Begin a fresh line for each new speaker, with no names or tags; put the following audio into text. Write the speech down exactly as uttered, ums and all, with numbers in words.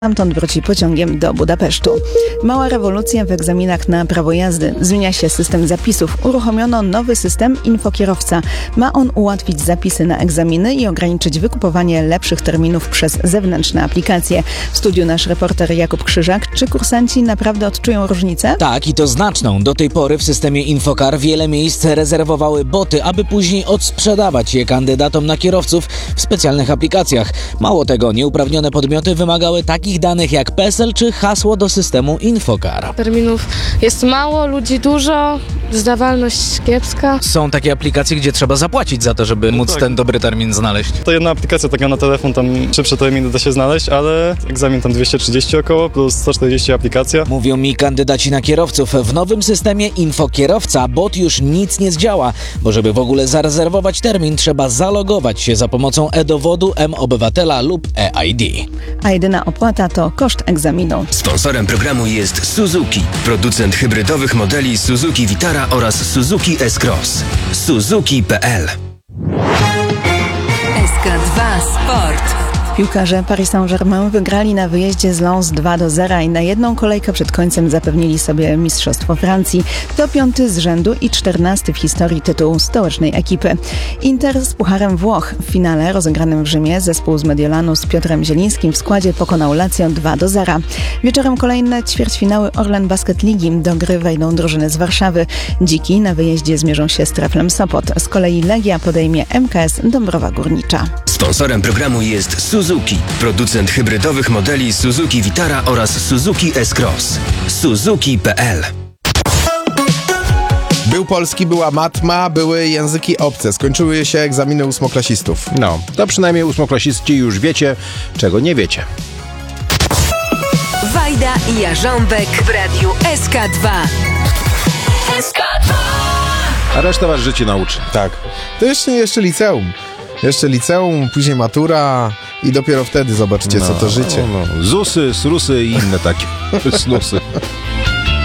Stamtąd wróci pociągiem do Budapesztu. Mała rewolucja w egzaminach na prawo jazdy. Zmienia się system zapisów. Uruchomiono nowy system infokierowca. Ma on ułatwić zapisy na egzaminy i ograniczyć wykupowanie lepszych terminów przez zewnętrzne aplikacje. W studiu nasz reporter Jakub Krzyżak. Czy kursanci naprawdę odczują różnicę?
Tak, i to znaczną. Do tej pory w systemie Infokar wiele miejsc rezerwowały boty, aby później odsprzedawać je kandydatom na kierowców w specjalnych aplikacjach. Mało tego, nieuprawnione podmioty wymagały takich danych jak PESEL czy hasło do systemu Infokar.
Terminów jest mało, ludzi dużo, zdawalność kiepska.
Są takie aplikacje, gdzie trzeba zapłacić za to, żeby móc
tak.
ten dobry termin znaleźć.
To jedna aplikacja taka na telefon, tam szybsze terminy da się znaleźć, ale egzamin tam dwieście trzydzieści około, plus sto czterdzieści aplikacja.
Mówią mi kandydaci na kierowców, w nowym systemie Infokierowca bot już nic nie zdziała, bo żeby w ogóle zarezerwować termin, trzeba zalogować się za pomocą e-dowodu, M-Obywatela lub e-I D.
A jedyna opłata to koszt egzaminu.
Sponsorem programu jest Suzuki, producent hybrydowych modeli Suzuki Vitara oraz Suzuki S-Cross. Suzuki kropka p l.
S K dwa Sport.
Piłkarze Paris Saint-Germain wygrali na wyjeździe z Lens dwa do zera i na jedną kolejkę przed końcem zapewnili sobie Mistrzostwo Francji. To piąty z rzędu i czternasty w historii tytuł stołecznej ekipy. Inter z Pucharem Włoch. W finale rozegranym w Rzymie zespół z Mediolanu z Piotrem Zielińskim w składzie pokonał Lazio dwa do zera. Wieczorem kolejne ćwierćfinały Orlen Basket Ligi. Do gry wejdą drużyny z Warszawy. Dziki na wyjeździe zmierzą się z Treflem Sopot. Z kolei Legia podejmie M K S Dąbrowa Górnicza.
Sponsorem programu jest Suzuki, producent hybrydowych modeli Suzuki Vitara oraz Suzuki S-Cross. Suzuki kropka p l.
Był polski, była matma, były języki obce. Skończyły się egzaminy ósmoklasistów.
No, to przynajmniej ósmoklasiści już wiecie, czego nie wiecie.
Wajda i Jarząbek w radiu S K dwa. S K dwa.
A reszta was życie nauczy.
Tak. To jeszcze, jeszcze liceum. Jeszcze liceum, później matura i dopiero wtedy zobaczycie,
No,
co to życie.
No, no. Zusy, srusy i inne takie snusy.